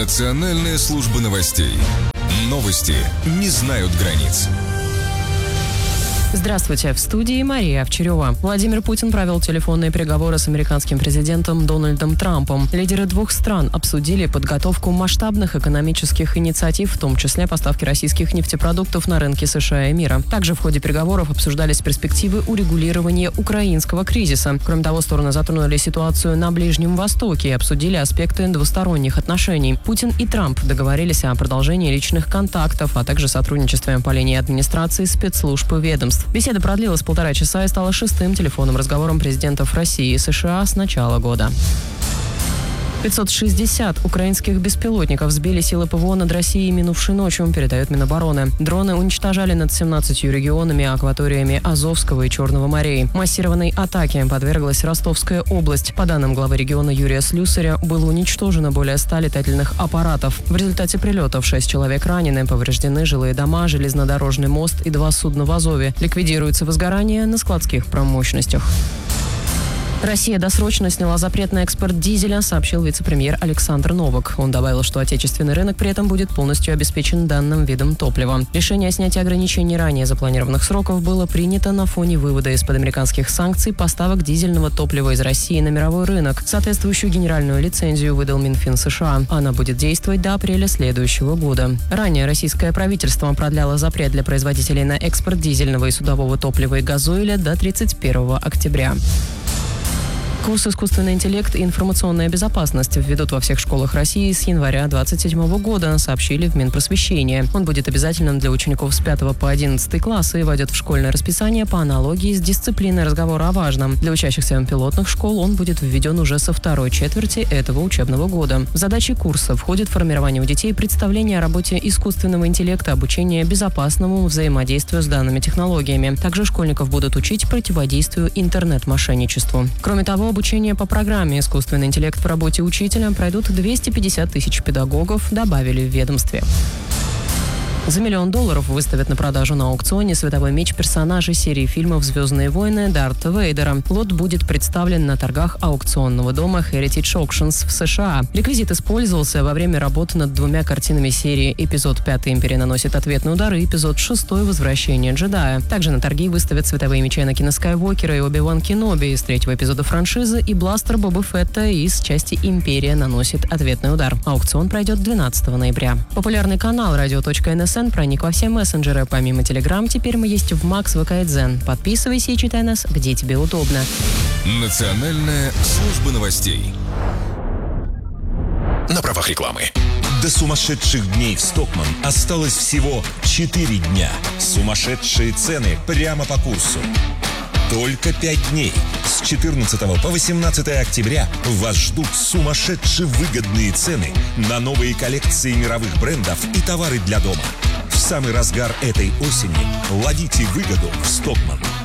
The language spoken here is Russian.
Национальная служба новостей. Новости не знают границ. Здравствуйте, в студии Мария Овчарева. Владимир Путин провел телефонные переговоры с американским президентом Дональдом Трампом. Лидеры двух стран обсудили подготовку масштабных экономических инициатив, в том числе поставки российских нефтепродуктов на рынки США и мира. Также в ходе переговоров обсуждались перспективы урегулирования украинского кризиса. Кроме того, стороны затронули ситуацию на Ближнем Востоке и обсудили аспекты двусторонних отношений. Путин и Трамп договорились о продолжении личных контактов, а также сотрудничестве по линии администрации, спецслужб и ведомств. Беседа продлилась 1,5 часа и стала шестым телефонным разговором президентов России и США с начала года. 560 украинских беспилотников сбили силы ПВО над Россией минувшей ночью, передает Минобороны. Дроны уничтожали над 17 регионами, акваториями Азовского и Черного морей. Массированной атаке подверглась Ростовская область. По данным главы региона Юрия Слюсаря, было уничтожено более 100 летательных аппаратов. В результате прилетов 6 человек ранены, повреждены жилые дома, железнодорожный мост и 2 судна в Азове. Ликвидируется возгорание на складских промощностях. Россия досрочно сняла запрет на экспорт дизеля, сообщил вице-премьер Александр Новак. Он добавил, что отечественный рынок при этом будет полностью обеспечен данным видом топлива. Решение о снятии ограничений ранее запланированных сроков было принято на фоне вывода из-под американских санкций поставок дизельного топлива из России на мировой рынок. Соответствующую генеральную лицензию выдал Минфин США. Она будет действовать до апреля следующего года. Ранее российское правительство продляло запрет для производителей на экспорт дизельного и судового топлива и газоиля до 31 октября. Курс «Искусственный интеллект и информационная безопасность» введут во всех школах России с января 2027 года, сообщили в Минпросвещении. Он будет обязательным для учеников с 5 по 11 класс и войдет в школьное расписание по аналогии с дисциплиной разговора о важном. Для учащихся пилотных школ он будет введен уже со второй четверти этого учебного года. В задачи курса входит формирование у детей представления о работе искусственного интеллекта, обучение безопасному взаимодействию с данными технологиями. Также школьников будут учить противодействию интернет-мошенничеству. Кроме того, обучение по программе «Искусственный интеллект в работе учителя» пройдут 250 тысяч педагогов, добавили в ведомстве. За $1 миллион выставят на продажу на аукционе световой меч персонажей серии фильмов «Звездные войны» Дарта Вейдера. Лот будет представлен на торгах аукционного дома Heritage Auctions в США. Реквизит использовался во время работы над 2 картинами серии «Эпизод 5. Империя наносит ответный удар» и «Эпизод 6. Возвращение джедая». Также на торги выставят световые мечи Энакина Скайуокера и Оби-Ван Кеноби из 3-го эпизода франшизы и бластер Боба Фетта из части «Империя наносит ответный удар». Аукцион пройдет 12 ноября. Популярный канал radio.nsn проник во все мессенджеры. Помимо Telegram, теперь мы есть в Max, ВК и Дзен. Подписывайся и читай нас, где тебе удобно. Национальная служба новостей. На правах рекламы. До сумасшедших дней в Стокманн осталось всего 4 дня. Сумасшедшие цены прямо по курсу. Только 5 дней. С 14 по 18 октября вас ждут сумасшедшие выгодные цены на новые коллекции мировых брендов и товары для дома. В самый разгар этой осени ловите выгоду в Стокманн.